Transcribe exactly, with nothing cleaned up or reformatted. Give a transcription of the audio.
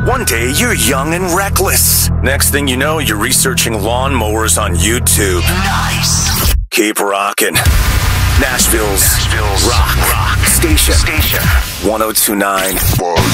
One day, you're young and reckless. Next thing you know, you're researching lawnmowers on YouTube. Nice. Keep rocking. Nashville's, Nashville's rock, rock station. Station. one oh two point nine.